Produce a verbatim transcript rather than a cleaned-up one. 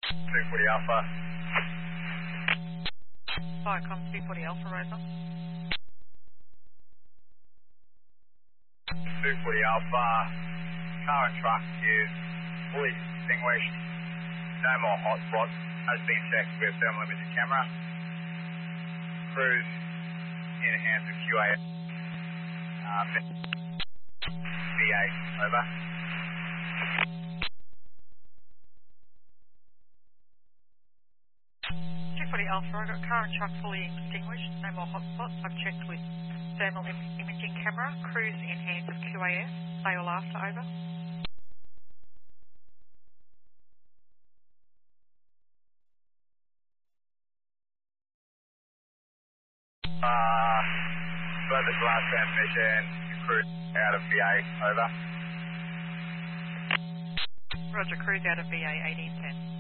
two forty Alpha. Viacom two forty Alpha Rosa. two forty Alpha. Car and truck is fully extinguished. No more hotspots. Has been checked with thermal imaging camera. Cruise in the hands of Q A S. Uh, V eight, over. two forty Alpha, I've got car and truck fully extinguished, no more hotspots. I've checked with thermal im- imaging camera, cruise in hands of Q A S, say all after, over. Uh, further glass transmission, cruise out of V eight, over. Roger, cruise out of V A eighteen ten.